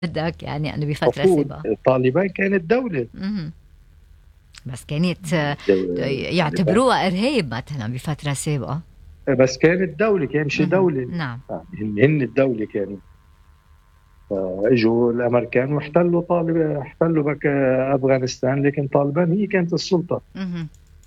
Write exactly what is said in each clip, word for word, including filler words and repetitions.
بدك يعني أنه بفترة المفروض سابقة. طالبان كانت دولة. اهم. بس كانت آه، دو- طالبان يعتبروها إرهاب مثلًا بفترة سابقة. بس كانت دولة، كانش اهم. دولة نعم. يعني هن هن الدولة كانوا. اجوا الامريكان واحتلوا طالب احتلوا بك افغانستان، لكن طالبان هي كانت السلطة. اهم.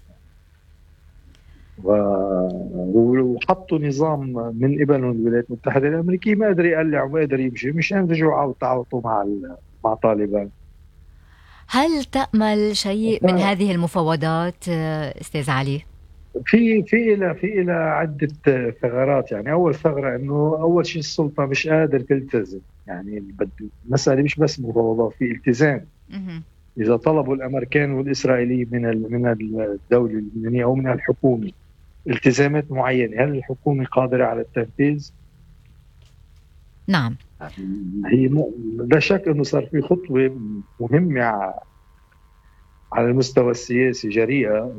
و- وحطوا نظام من قبلهم الولايات المتحدة الأمريكية ما قدر يقلع وما قدر يمشي، مشان رجعوا تعاطوا مع ال- مع طالبان. هل تأمل شيء من هذه المفاوضات آه، أستاذ علي؟ في في إلى في إلى عدة ثغرات. يعني أول ثغرة إنه أول شيء السلطة مش قادر تلتزم. يعني بد- المسألة مش بس مفاوضات، في التزام. اهم. إذا طلبوا الأمريكان والإسرائيليين من ال- من الدولة اللبنانية أو من الحكومة التزامات معينة، هل الحكومة قادرة على التنفيذ؟ نعم. هي م- لا شك انه صار في خطوه مهمه ع- على المستوى السياسي جريئه،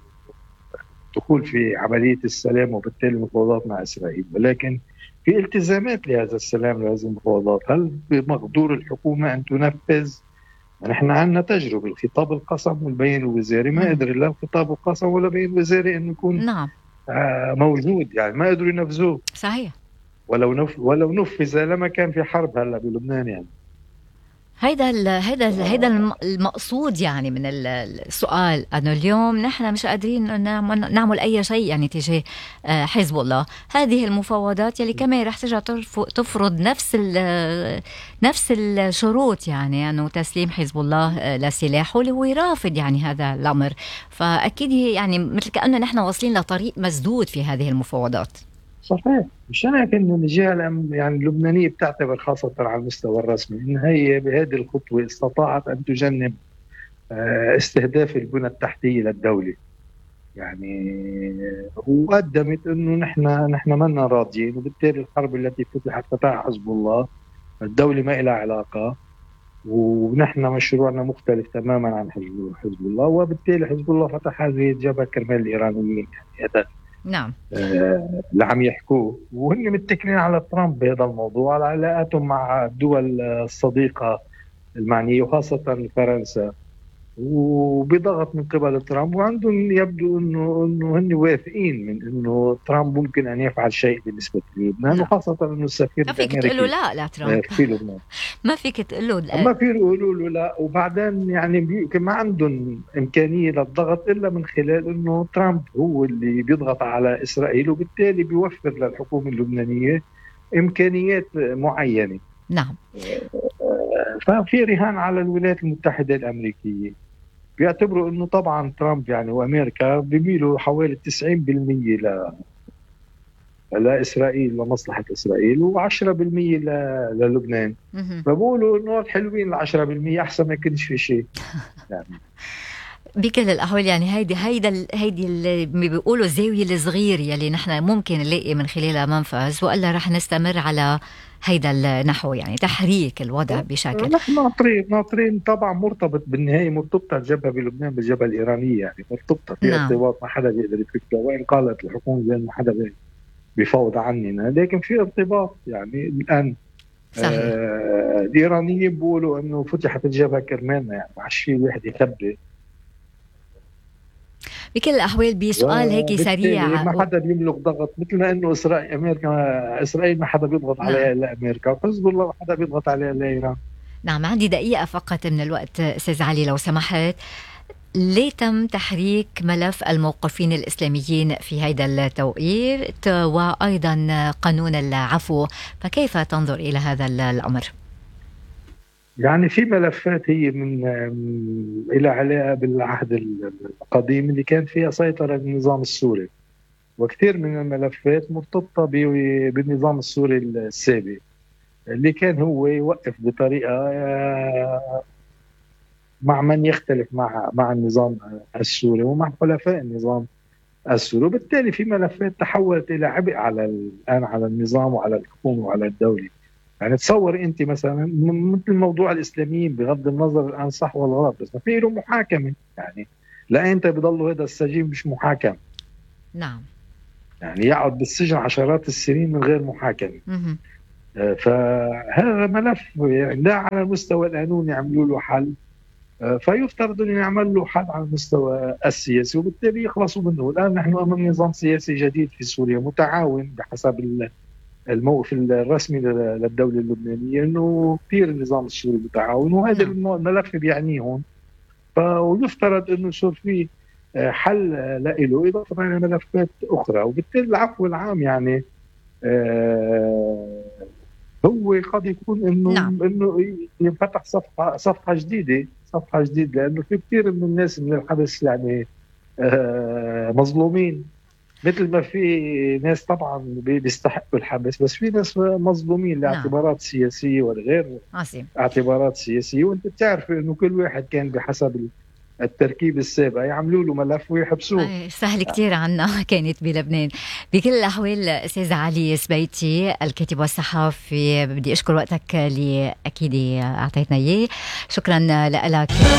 الدخول في عمليه السلام وبالتالي المفاوضات مع اسرائيل، ولكن في التزامات لهذا السلام لهذه المفاوضات. هل بمقدور الحكومه ان تنفذ؟ نحن عندنا تجربه الخطاب القسم والبيان الوزاري، ما اهم. قدر لا الخطاب القسم ولا البيان الوزاري انه يكون نعم. آه، موجود. يعني ما قدروا ينفذوه. صحيح. ولو نف ولو نفذ لما كان في حرب هلا بلبنان يعني. هيدا ال هيدا ال هيدا الم المقصود يعني من ال السؤال، إنه اليوم نحن مش قادرين نعمل نعمل أي شيء يعني تجاه آآ حزب الله. هذه المفاوضات يلي كمان رح ترجع ترف تفرض نفس ال نفس الشروط، يعني إنه تسليم حزب الله آآ لسلاحه اللي هو يرافض يعني هذا الأمر. فأكيد هي يعني مثل كأنه نحن واصلين لطريق مسدود في هذه المفاوضات. صحيح. مشان هيك انه الجهه الأم- يعني اللبنانيه بتعتبر خاصه على المستوى الرسمي ان هي بهذه الخطوه استطاعت ان تجنب آه، استهداف البنى التحتيه للدوله. يعني وقدمت انه نحن نحن منا راضيين، وبالتالي الحرب التي فتحت فتحها حزب الله، الدوله ما لها علاقه، ونحن مشروعنا مختلف تماما عن حزب حزب الله، وبالتالي حزب الله فتح هذه الجبهه كرمال الايرانيين. يعني هذا نعم. آه، اللي عم يحكوه، وهن متكلين على ترامب بهذا الموضوع، على علاقاتهم مع الدول الصديقة المعنية وخاصة فرنسا، وبضغط من قبل ترامب. وعندهم يبدو انه انه هن واثقين من انه ترامب ممكن ان يفعل شيء بالنسبة للبنان، نعم. وخاصة انه السفير ما فيك تقول له الامريكي لأ آه، لترامب. في لبنان. ما فيك تقول له لأ. اما في يقولوا له لا، وبعدين يعني بي- ما عندهم امكانيه للضغط الا من خلال انه ترامب هو اللي بيضغط على اسرائيل، وبالتالي بيوفر للحكومه اللبنانيه امكانيات معينه. نعم. ففي رهان على الولايات المتحده الامريكيه. بيعتبروا انه طبعا ترامب يعني وامريكا بيميلوا حوالي تسعين بالمئة ل لاسرائيل ومصلحه اسرائيل، و10% ل... للبنان. اهم. فبقولوا انه حلوين ال عشرة بالمئة، احسن ما يكونش في شيء يعني. بكل الأحوال يعني هيدي هيدا ال- هيدي اللي بيقولوا الزاوية الصغير يلي نحن ممكن نلاقي من خلالها منفذ، وإلا رح نستمر على هيدا النحو، يعني تحريك الوضع بشكل. نحن ناطرين ناطرين طبعا، مرتبط بالنهايه، مرتبطه الجبهه بلبنان بالجبهه الايرانيه، يعني مرتبطه في نعم. ارتباط، ما حدا بيقدر يفكها، وان قالت الحكومه بان ما حدا بيفاوض عننا، لكن في ارتباط يعني الان. صحيح. آه الايرانيين بيقولوا انه فتحت الجبهه كرمالنا، يعني ما عادش في واحد يخبي، بكل الأحوال بسؤال هيك وبالتالي سريع ما و... حدا بيملك ضغط، مثل ما انه اسرائيل امريكا اسرائيل ما حدا بيضغط نعم. عليها الا امريكا، وحزب الله ما حدا بيضغط عليها الا ايران. نعم، عندي دقيقة فقط من الوقت أستاذ علي لو سمحت. ليه تم تحريك ملف الموقفين الإسلاميين في هذا التوقيت وأيضا قانون العفو، فكيف تنظر إلى هذا الأمر؟ يعني في ملفات هي من إلى علاقة بالعهد القديم اللي كان فيها سيطرة النظام السوري، وكثير من الملفات مرتبطة بالنظام السوري السابق، اللي كان هو يوقف بطريقة آه، مع من يختلف مع مع النظام السوري ومع حلفاء النظام السوري. وبالتالي في ملفات تحولت إلى عبء على الآن على النظام وعلى الحكومة وعلى الدولة. يعني تصور انت مثلا مثل موضوع الاسلاميين، بغض النظر الان صح ولا غلط، بس ما في له محاكمه يعني. لا انت بضل هذا السجين مش محاكم، نعم. يعني يقعد بالسجن عشرات السنين من غير محاكمه. مهم. فهذا ملف يعني لا على المستوى القانوني يعملوا له حل، فيفترض أن يعمل له حل على المستوى السياسي وبالتالي يخلصوا منه. الآن نحن أمام نظام سياسي جديد في سوريا متعاون بحسب الموقف الرسمي للدولة اللبنانية، أنه كثير النظام السوري متعاون وهذا الملف بيعنيهم، ويفترض أنه يصير فيه حل له إضافة إلى ملفات أخرى. وبالتالي العفو العام يعني آه هو قد يكون انه نعم. انه ينفتح صفحه صفحه جديده صفحه جديده لانه في كثير من الناس من الحبس يعني آه مظلومين، مثل ما في ناس طبعا بيستحقوا الحبس، بس في ناس مظلومين لاعتبارات نعم. سياسيه وغير عظيم. اعتبارات سياسيه، وانت بتعرف انه كل واحد كان بحسب التركيب السابق يعملوا له ملف ويحبسوه. سهل كتير عنا كانت بلبنان. بكل الأحوال أستاذ علي سبيتي الكاتب والصحفي، بدي أشكر وقتك اللي أكيد أعطيتنا إياه. شكرا لك.